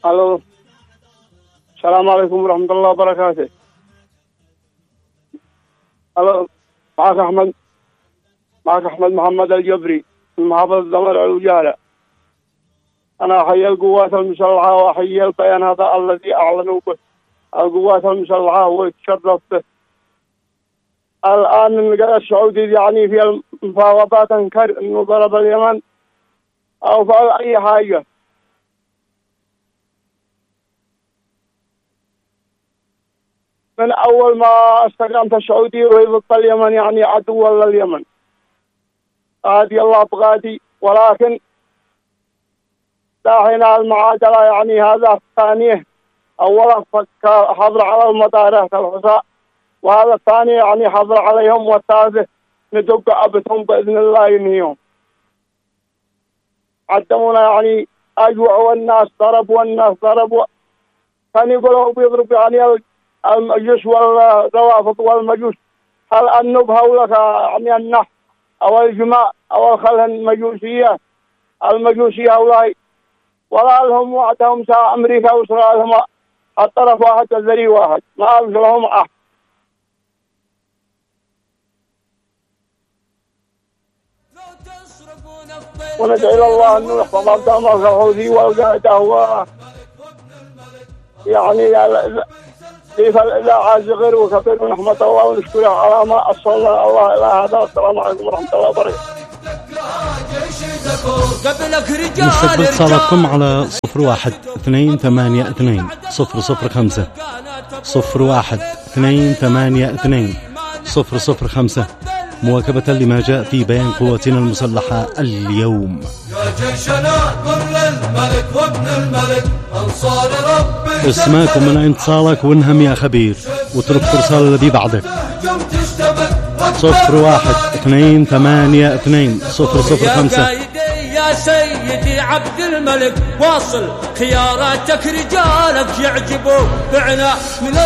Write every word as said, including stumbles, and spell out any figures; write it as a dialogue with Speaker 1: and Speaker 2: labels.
Speaker 1: الو، السلام عليكم ورحمة الله وبركاته. الو، معك احمد معك احمد محمد الجبري من محافظة دمر الوجالة. انا احيي القوات المسلحة واحيي البيان هذا الذي اعلنوا به القوات المسلحة ويتشرف به. الان النقابة السعودي يعني في المفاوضات انكر انه ضرب اليمن او فعل اي حاجة. من أول ما استقامت السعودية وهي ضد اليمن يعني عدو لليمن. هذه الله بغادي، ولكن داحين المعادلة يعني هذا الثانية. أولا حظر على المطارات الحساء، وهذا الثاني يعني حظر عليهم، والثالث ندق أبتهم بإذن الله ينهيهم. عدمونا يعني أجوع والناس ضرب والناس ضرب. كان يقولوا بيضرب يعني المجوس والروافض والمجوس. هل النبهة ولك يعني النح أو الجماع أو الخلة المجوسية المجوسية أولاي، ولا لهم وعدهم ساعة أمريكا وإسرائيل هم الطرف واحد الذري واحد، ما أبش لهم أحد. وندعي إلى الله أنه يحفظ أبدان الحوثي والقاعدة هو يعني كيف لا عايز غير وكبير ونحمد الله ونشكره على ما أصلنا الله إلى هذا. والسلام عليكم ورحمة الله وبركاته.
Speaker 2: نستقبل اتصالاتكم على صفر واحد اثنين ثمانية اثنين صفر صفر خمسة صفر واحد اثنين ثمانية اثنين صفر صفر خمسة مواكبة لما جاء في بيان قواتنا المسلحة اليوم.
Speaker 3: يا جيشنا كل الملك وابن الملك أنصار ربي.
Speaker 2: اسمعكم من انتصالك وانهم يا خبير، وترك فرصة الذي بعدك. صفر واحد اثنين ثمانية اثنين صفر صفر خمسة.
Speaker 3: يا سيدي عبد الملك واصل خياراتك، رجالك يعجبوا بعنا من